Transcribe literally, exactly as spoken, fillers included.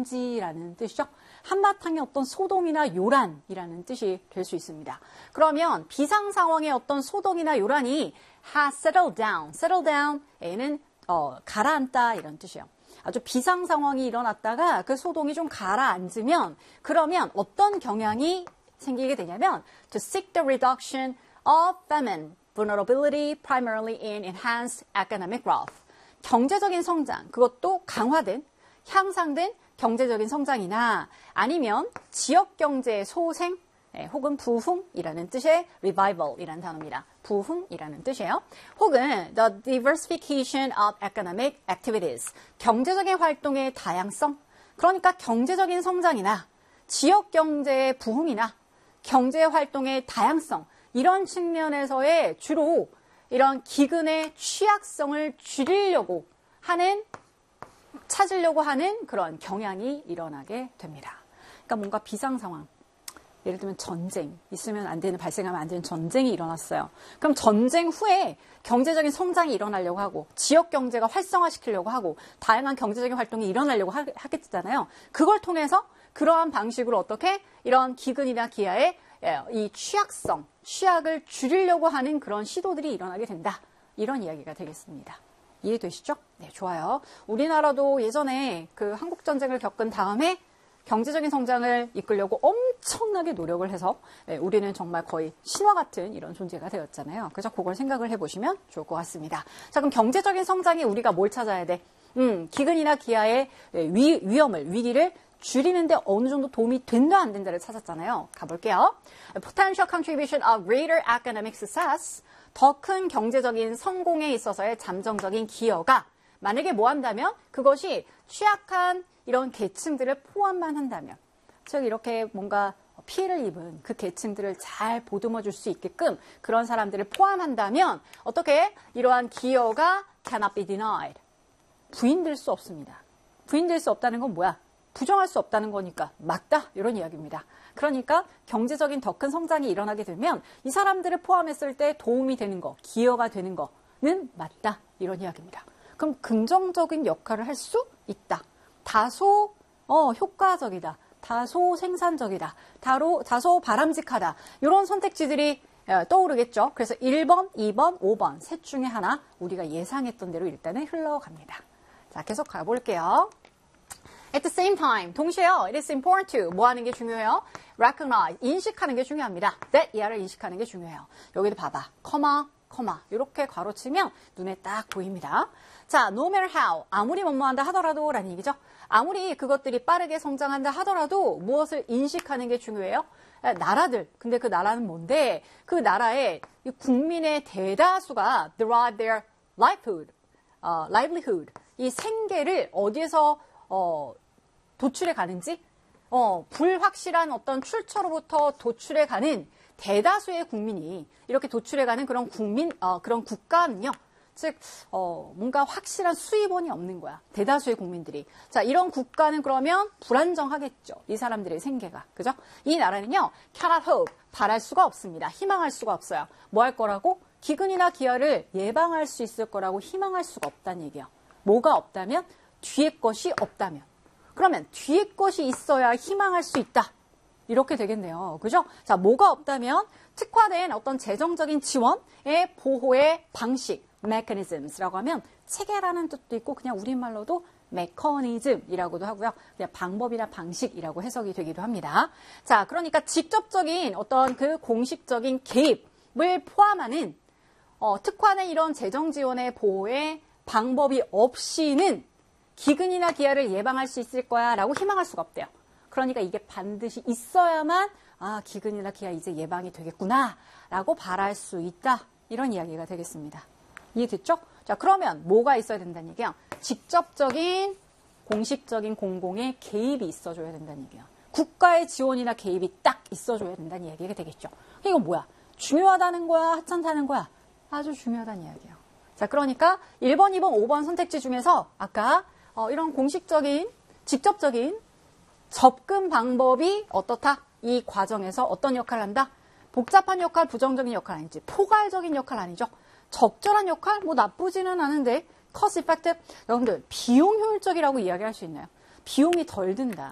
다람쥐라는 뜻이죠. 한바탕의 어떤 소동이나 요란이라는 뜻이 될 수 있습니다. 그러면 비상 상황의 어떤 소동이나 요란이 has settled down. settle down에는 어, 가라앉다 이런 뜻이에요. 아주 비상 상황이 일어났다가 그 소동이 좀 가라앉으면 그러면 어떤 경향이 생기게 되냐면 to seek the reduction of famine, vulnerability primarily in enhanced economic growth. 경제적인 성장, 그것도 강화된, 향상된 경제적인 성장이나 아니면 지역 경제의 소생 예, 혹은 부흥이라는 뜻의 revival이라는 단어입니다. 부흥이라는 뜻이에요. 혹은 the diversification of economic activities. 경제적인 활동의 다양성. 그러니까 경제적인 성장이나 지역 경제의 부흥이나 경제 활동의 다양성. 이런 측면에서의 주로 이런 기근의 취약성을 줄이려고 하는, 찾으려고 하는 그런 경향이 일어나게 됩니다. 그러니까 뭔가 비상 상황. 예를 들면 전쟁, 있으면 안 되는, 발생하면 안 되는 전쟁이 일어났어요. 그럼 전쟁 후에 경제적인 성장이 일어나려고 하고 지역 경제가 활성화시키려고 하고 다양한 경제적인 활동이 일어나려고 하, 하겠잖아요. 그걸 통해서 그러한 방식으로 어떻게 이런 기근이나 기아의 이 취약성, 취약을 줄이려고 하는 그런 시도들이 일어나게 된다. 이런 이야기가 되겠습니다. 이해되시죠? 네, 좋아요. 우리나라도 예전에 그 한국전쟁을 겪은 다음에 경제적인 성장을 이끌려고 엄청나게 노력을 해서 네, 우리는 정말 거의 신화 같은 이런 존재가 되었잖아요. 그래서 그걸 생각을 해보시면 좋을 것 같습니다. 자, 그럼 경제적인 성장이 우리가 뭘 찾아야 돼? 음, 기근이나 기아의 위, 위험을, 위기를 줄이는데 어느 정도 도움이 된다 안 된다를 찾았잖아요. 가볼게요. Potential contribution of greater economic success. 더 큰 경제적인 성공에 있어서의 잠정적인 기여가 만약에 뭐 한다면 그것이 취약한 이런 계층들을 포함만 한다면, 즉 이렇게 뭔가 피해를 입은 그 계층들을 잘 보듬어 줄 수 있게끔 그런 사람들을 포함한다면 어떻게 이러한 기여가 cannot be denied. 부인될 수 없습니다. 부인될 수 없다는 건 뭐야? 부정할 수 없다는 거니까 맞다 이런 이야기입니다. 그러니까 경제적인 더 큰 성장이 일어나게 되면 이 사람들을 포함했을 때 도움이 되는 거, 기여가 되는 거는 맞다 이런 이야기입니다. 그럼 긍정적인 역할을 할 수 있다. 다소 어, 효과적이다. 다소 생산적이다. 다로, 다소 바람직하다. 이런 선택지들이 떠오르겠죠. 그래서 일 번, 이 번, 오 번 셋 중에 하나 우리가 예상했던 대로 일단은 흘러갑니다. 자, 계속 가볼게요. At the same time, 동시에요. It is important to 뭐 하는 게 중요해요? Recognize, 인식하는 게 중요합니다. That, 이하를 인식하는 게 중요해요. 여기도 봐봐. 커마, 커마 이렇게 괄호치면 눈에 딱 보입니다. 자, no matter how, 아무리 뭐뭐한다 하더라도 라는 얘기죠. 아무리 그것들이 빠르게 성장한다 하더라도 무엇을 인식하는 게 중요해요? 나라들. 근데 그 나라는 뭔데? 그 나라의 국민의 대다수가 derive their livelihood, 어, livelihood, 이 생계를 어디에서 어, 도출해 가는지, 어, 불확실한 어떤 출처로부터 도출해 가는 대다수의 국민이 이렇게 도출해 가는 그런 국민, 어, 그런 국가는요. 즉, 어, 뭔가 확실한 수입원이 없는 거야. 대다수의 국민들이. 자, 이런 국가는 그러면 불안정하겠죠. 이 사람들의 생계가. 그죠? 이 나라는요, cannot hope, 바랄 수가 없습니다. 희망할 수가 없어요. 뭐 할 거라고? 기근이나 기아를 예방할 수 있을 거라고 희망할 수가 없다는 얘기예요. 뭐가 없다면? 뒤에 것이 없다면. 그러면 뒤에 것이 있어야 희망할 수 있다. 이렇게 되겠네요. 그죠? 자, 뭐가 없다면 특화된 어떤 재정적인 지원의 보호의 방식, mechanisms라고 하면 체계라는 뜻도 있고 그냥 우리말로도 mechanism이라고도 하고요. 그냥 방법이나 방식이라고 해석이 되기도 합니다. 자, 그러니까 직접적인 어떤 그 공식적인 개입을 포함하는 어, 특화된 이런 재정 지원의 보호의 방법이 없이는 기근이나 기아를 예방할 수 있을 거야 라고 희망할 수가 없대요. 그러니까 이게 반드시 있어야만 아, 기근이나 기아 이제 예방이 되겠구나 라고 바랄 수 있다. 이런 이야기가 되겠습니다. 이해됐죠? 자, 그러면 뭐가 있어야 된다는 얘기야? 직접적인 공식적인 공공의 개입이 있어줘야 된다는 얘기야. 국가의 지원이나 개입이 딱 있어줘야 된다는 이야기가 되겠죠. 이건 뭐야? 중요하다는 거야? 하찮다는 거야? 아주 중요하다는 이야기예요. 자, 그러니까 일 번, 이 번, 오 번 선택지 중에서 아까 어, 이런 공식적인, 직접적인 접근 방법이 어떻다? 이 과정에서 어떤 역할을 한다? 복잡한 역할, 부정적인 역할 아니지. 포괄적인 역할 아니죠. 적절한 역할? 뭐 나쁘지는 않은데 cost effective? 여러분들 비용 효율적이라고 이야기할 수 있나요? 비용이 덜 든다.